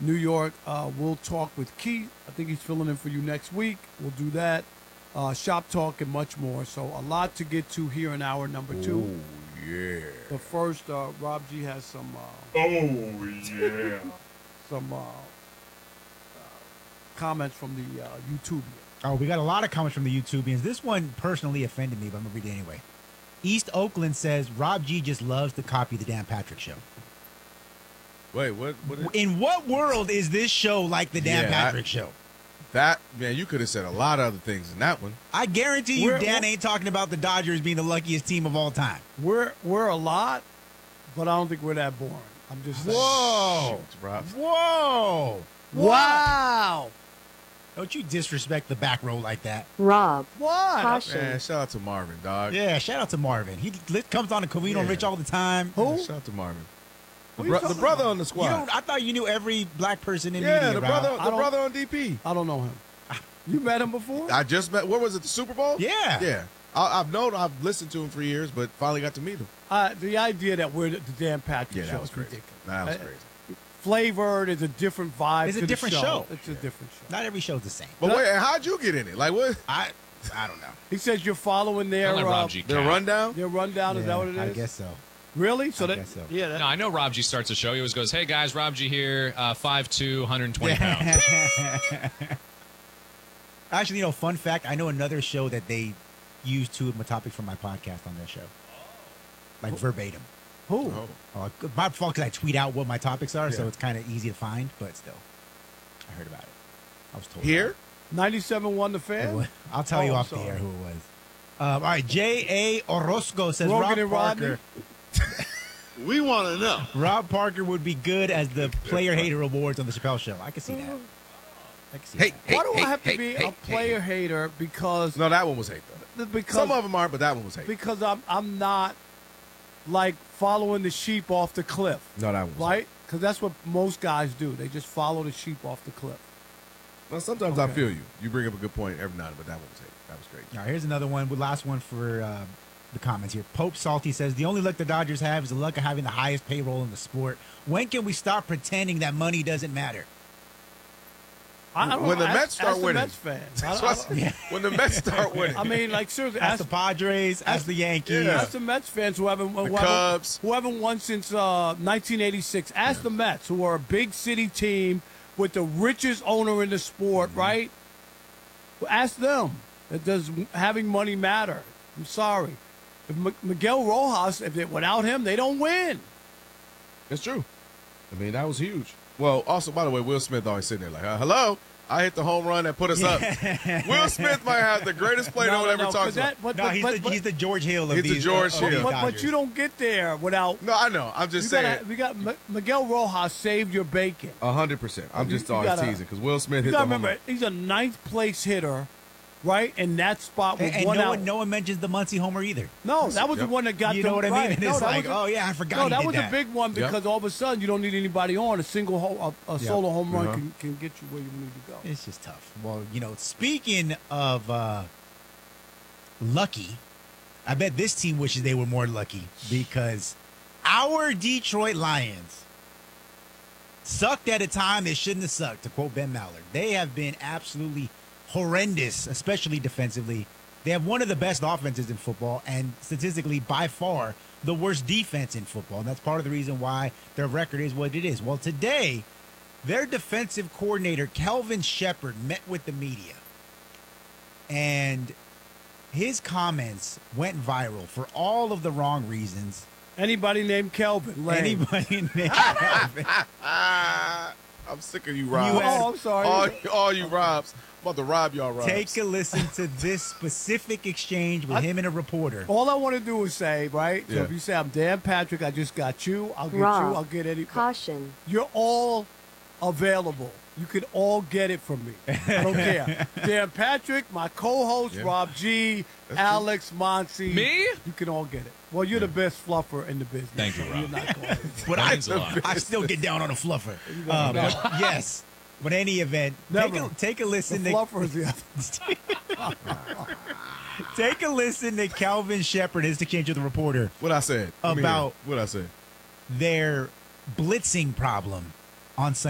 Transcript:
New York. We'll talk with Keith. I think he's filling in for you next week. We'll do that. Shop talk and much more. So a lot to get to here in hour number 2. Oh, yeah. But first, Rob G has some. Yeah. Some comments from the YouTubians. Oh, we got a lot of comments from the YouTubians. This one personally offended me, but I'm going to read it anyway. East Oakland says, Rob G just loves to copy the Dan Patrick Show. Wait, what In what world is this show like the Dan Patrick Show? That, man, you could have said a lot of other things in that one. I guarantee you Dan ain't talking about the Dodgers being the luckiest team of all time. We're a lot, but I don't think we're that boring. I'm just saying. Whoa. Shoot, Rob. Whoa. Wow. Don't you disrespect the back row like that. Rob. What? Caution. Man, shout out to Marvin, dog. Yeah, shout out to Marvin. He comes on to Covino and Rich all the time. Who? Shout out to Marvin. Who The, you the talking brother about? on the squad. I thought you knew every black person in media, Yeah, the Rob. brother on DP. I don't know him. You met him before? I just met. What was it? The Super Bowl? Yeah. Yeah. I've listened to him for years, but finally got to meet him. The idea that we're the Dan Patrick Yeah, show that was is crazy. ridiculous. That was crazy. Flavored is a different vibe. It's a to the different show. It's a different show. Not every show's the same. But wait, how'd you get in it? Like what? I don't know. He says you're following their I'll let Rob G Their count. rundown? their rundown. Is that what it is? I guess so. Really? So I that guess so. yeah. No, I know Rob G starts the show. He always goes, "Hey guys, Rob G here, 5'2", 120 pounds." Actually, fun fact, I know another show that they use two of my topics from my podcast on their show. Like verbatim. Who? My fault because I tweet out what my topics are, so it's kind of easy to find, but still. I heard about it. I was told. Here? 97.1 The Fan. I'll tell you I'm off the sorry. air who it was. All right, J.A. Orozco says Rogan Rob and Rodney? Parker. We want to know. Rob Parker would be good as the player hater awards on the Chappelle Show. I can see that. I can see that. Why do I have to be a player hater? Because No, that one was hate though. because Some of them aren't, but that one was hate. because I'm not like following the sheep off the cliff, No, that one was right? Because that's what most guys do. They just follow the sheep off the cliff. Well, sometimes I feel you. You bring up a good point every night, but that one was hate. That was great. All right, here's another one. Last one for the comments here. Pope Salty says, the only luck the Dodgers have is the luck of having the highest payroll in the sport. When can we stop pretending that money doesn't matter? I don't When know. the Mets start ask winning. the Mets fans. That's what I said. When the Mets start winning. I mean, like seriously, Ask the Padres, ask the Yankees. Yeah. ask the Mets fans who haven't Cubs. who haven't won since 1986. Ask the Mets, who are a big city team with the richest owner in the sport, right? Ask them. Does having money matter? I'm sorry. If Miguel Rojas, without him, they don't win. It's true. I mean, that was huge. Well, also, by the way, Will Smith always sitting there like, hello, I hit the home run that put us up. Will Smith might have the greatest play no one ever talks about. He's the George Hill of He's the these. George of these Hill. But Dodgers. you don't get there without. No, I know. I'm just saying. Miguel Rojas saved your bacon. 100%. I'm just You always gotta- teasing because Will Smith You hit got the to home remember, run. he's a ninth place hitter, right? In that spot with And one out. no one mentions the Muncie homer either. No, that was the one that got You them know what I mean? right. And No, it's that like, was a- oh, yeah, I forgot No, he that did was that. a big one because all of a sudden you don't need anybody on. A solo home run Uh-huh. can get you where you need to go. It's just tough. Well, speaking of lucky, I bet this team wishes they were more lucky because our Detroit Lions sucked at a time they shouldn't have sucked, to quote Ben Mallard. They have been absolutely horrendous, especially defensively. They have one of the best offenses in football and statistically by far the worst defense in football. And that's part of the reason why their record is what it is. Well, today, their defensive coordinator, Kelvin Shepard, met with the media. And his comments went viral for all of the wrong reasons. Anybody named Kelvin? Lame. Anybody named Kelvin. I'm sick of you, Robs. I'm sorry. All you Robs. I'm about to rob y'all, Robs. Take a listen to this specific exchange with him and a reporter. All I want to do is say, right? So Yeah. if you say I'm Dan Patrick, I just got you. I'll get Rob, you. I'll get any. Caution. You're all available. You can all get it from me. I don't care. Dan Patrick, my co-host, Yeah. Rob G, Alex, Monty. Me? You can all get it. Well, you're the best fluffer in the business. Thank you, so Rob. You're not going to. But That means a lot. I still get down on a fluffer. No. But yes. But any event, Never. take a The listen to fluffer is the other. take a listen to Calvin Shepard, his exchange with the reporter, What I said. About- What I said. their blitzing problem on Sunday.